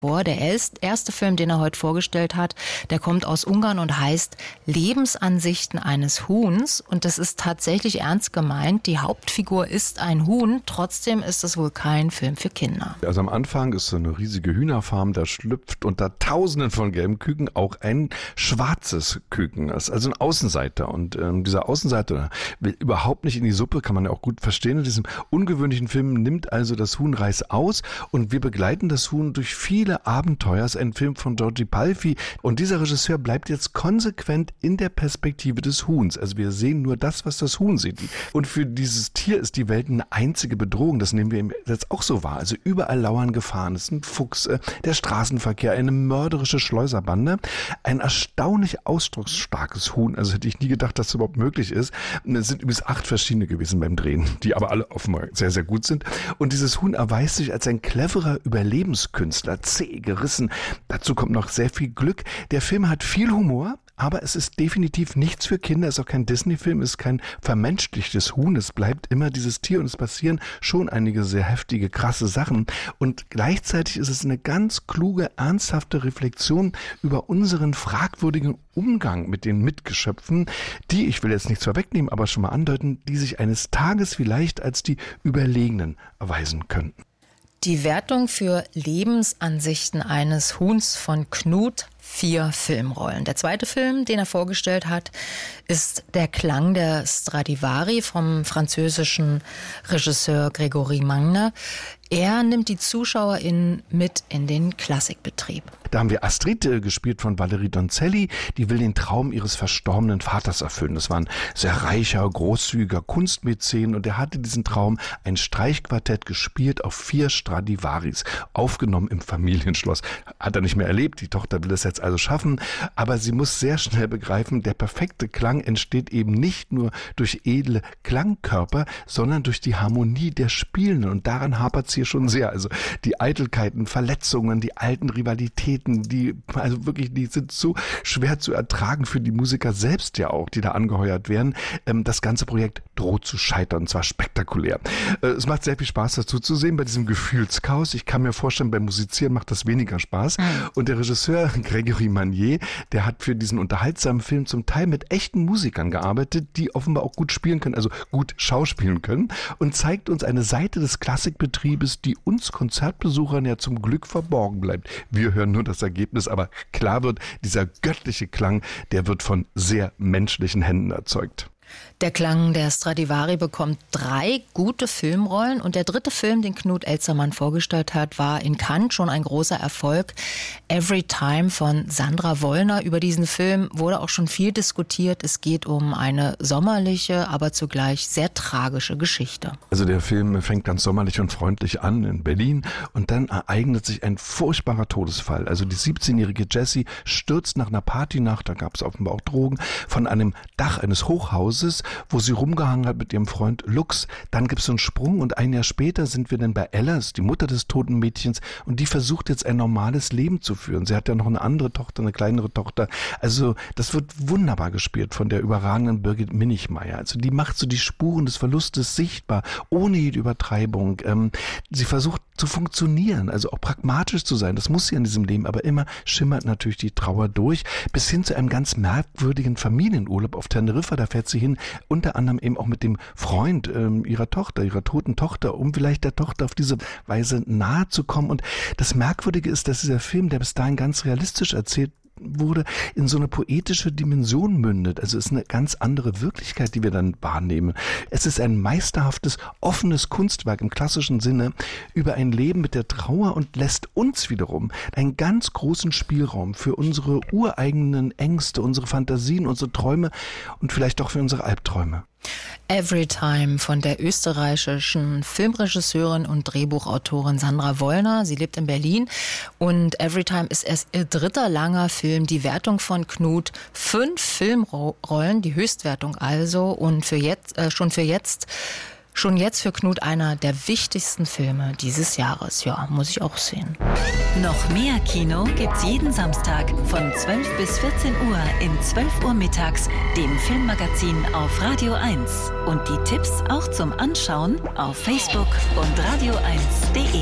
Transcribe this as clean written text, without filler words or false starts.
Der erste Film, den er heute vorgestellt hat, der kommt aus Ungarn und heißt Lebensansichten eines Huhns. Und das ist tatsächlich ernst gemeint. Die Hauptfigur ist ein Huhn. Trotzdem ist es wohl kein Film für Kinder. Also am Anfang ist so eine riesige Hühnerfarm. Da schlüpft unter Tausenden von gelben Küken auch ein schwarzes Küken. Das ist also ein Außenseiter. Und dieser Außenseiter will überhaupt nicht in die Suppe, kann man ja auch gut verstehen. In diesem ungewöhnlichen Film nimmt also das Huhn Reißaus und wir begleiten das Huhn durch viele Abenteuer. Ist ein Film von György Palffy und dieser Regisseur bleibt jetzt konsequent in der Perspektive des Huhns. Also wir sehen nur das, was das Huhn sieht. Und für dieses Tier ist die Welt eine einzige Bedrohung. Das nehmen wir jetzt auch so wahr. Also überall lauern Gefahren. Es ist ein Fuchs, der Straßenverkehr, eine mörderische Schleuserbande, ein erstaunlich ausdrucksstarkes Huhn. Also hätte ich nie gedacht, dass das überhaupt möglich ist. Es sind übrigens 8 verschiedene gewesen beim Drehen, die aber alle offenbar sehr, sehr gut sind. Und dieses Huhn erweist sich als ein cleverer Überlebenskünstler, gerissen. Dazu kommt noch sehr viel Glück. Der Film hat viel Humor, aber es ist definitiv nichts für Kinder. Es ist auch kein Disney-Film, es ist kein vermenschlichtes Huhn. Es bleibt immer dieses Tier und es passieren schon einige sehr heftige, krasse Sachen. Und gleichzeitig ist es eine ganz kluge, ernsthafte Reflexion über unseren fragwürdigen Umgang mit den Mitgeschöpfen, die, ich will jetzt nichts vorwegnehmen, aber schon mal andeuten, die sich eines Tages vielleicht als die Überlegenen erweisen könnten. Die Wertung für Lebensansichten eines Huhns von Knut, 4 Filmrollen. Der zweite Film, den er vorgestellt hat, ist Der Klang der Stradivari vom französischen Regisseur Grégory Mangler. Er nimmt die ZuschauerInnen mit in den Klassikbetrieb. Da haben wir Astrid, gespielt von Valerie Donzelli, die will den Traum ihres verstorbenen Vaters erfüllen. Das war ein sehr reicher, großzügiger Kunstmäzen und er hatte diesen Traum, ein Streichquartett gespielt auf 4 Stradivaris, aufgenommen im Familienschloss. Hat er nicht mehr erlebt, die Tochter will es jetzt also schaffen, aber sie muss sehr schnell begreifen, der perfekte Klang entsteht eben nicht nur durch edle Klangkörper, sondern durch die Harmonie der Spielenden und daran hapert es hier schon sehr. Also die Eitelkeiten, Verletzungen, die alten Rivalitäten, die sind so schwer zu ertragen für die Musiker selbst ja auch, die da angeheuert werden. Das ganze Projekt droht zu scheitern, und zwar spektakulär. Es macht sehr viel Spaß dazu zu sehen bei diesem Gefühlschaos. Ich kann mir vorstellen, beim Musizieren macht das weniger Spaß. Und der Regisseur Grégory Mangler, der hat für diesen unterhaltsamen Film zum Teil mit echten Musikern gearbeitet, die offenbar auch gut spielen können, also gut schauspielen können und zeigt uns eine Seite des Klassikbetriebes, die uns Konzertbesuchern ja zum Glück verborgen bleibt. Wir hören nur das Ergebnis, aber klar wird, dieser göttliche Klang, der wird von sehr menschlichen Händen erzeugt. Der Klang der Stradivari bekommt 3 gute Filmrollen und der dritte Film, den Knut Elzermann vorgestellt hat, war in Cannes schon ein großer Erfolg. Every Time von Sandra Wollner. Über diesen Film wurde auch schon viel diskutiert. Es geht um eine sommerliche, aber zugleich sehr tragische Geschichte. Also der Film fängt ganz sommerlich und freundlich an in Berlin und dann ereignet sich ein furchtbarer Todesfall. Also die 17-jährige Jessie stürzt nach einer Partynacht, da gab es offenbar auch Drogen, von einem Dach eines Hochhauses, wo sie rumgehangen hat mit ihrem Freund Lux. Dann gibt es so einen Sprung und ein Jahr später sind wir dann bei Ella, die Mutter des toten Mädchens, und die versucht jetzt ein normales Leben zu führen. Sie hat ja noch eine andere Tochter, eine kleinere Tochter. Also das wird wunderbar gespielt von der überragenden Birgit Minichmeier. Also die macht so die Spuren des Verlustes sichtbar, ohne jede Übertreibung. Sie versucht zu funktionieren, also auch pragmatisch zu sein. Das muss sie in diesem Leben, aber immer schimmert natürlich die Trauer durch, bis hin zu einem ganz merkwürdigen Familienurlaub auf Teneriffa. Da fährt sie hin, unter anderem eben auch mit dem Freund ihrer toten Tochter, um vielleicht der Tochter auf diese Weise nahe zu kommen. Und das Merkwürdige ist, dass dieser Film, der bis dahin ganz realistisch erzählt wurde, in so eine poetische Dimension mündet. Also es ist eine ganz andere Wirklichkeit, die wir dann wahrnehmen. Es ist ein meisterhaftes, offenes Kunstwerk im klassischen Sinne über ein Leben mit der Trauer und lässt uns wiederum einen ganz großen Spielraum für unsere ureigenen Ängste, unsere Fantasien, unsere Träume und vielleicht auch für unsere Albträume. Every Time von der österreichischen Filmregisseurin und Drehbuchautorin Sandra Wollner. Sie lebt in Berlin und Every Time ist erst ihr 3. langer Film. Die Wertung von Knut 5 Filmrollen, die Höchstwertung also und schon jetzt für Knut einer der wichtigsten Filme dieses Jahres. Ja, muss ich auch sehen. Noch mehr Kino gibt's jeden Samstag von 12 bis 14 Uhr in 12 Uhr mittags, dem Filmmagazin auf Radio 1. Und die Tipps auch zum Anschauen auf Facebook und radio1.de.